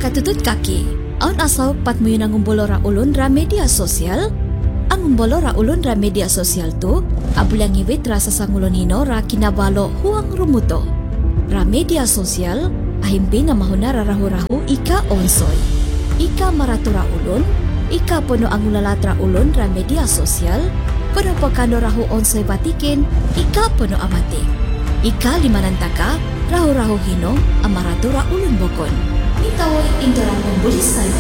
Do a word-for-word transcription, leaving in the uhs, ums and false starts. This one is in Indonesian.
katutut kaki. Aun asaw patmuyo na ngumbolo ra ulun ra media sosial. Ang ngumbolo ra ulun ra media sosial tu, abulang iwit ra sasangulonino ra kinabalo huang rumuto. Ra media sosial, ahimbi na mahuna ra rahu-rahu ika onsoy. Ika maratura ulun, ika puno ang ulalatra ulun ra media sosial, puno pagkano rahu onsoy batikin, ika puno amati. Ika limanantaka, rahu-rahu hino, amaratura ulun bokon. Itawoy indorang pembulis